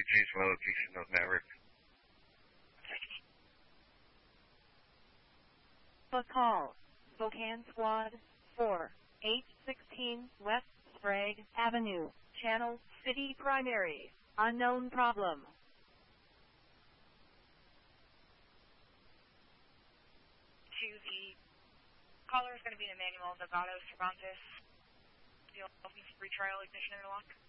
change my location of Maverick. A call. Spokane Squad 4, 816 West Sprague Avenue, Channel City Primary. Unknown problem. To the caller is going to be in Emmanuel Delgado Cervantes. Do you help me retrial ignition interlock?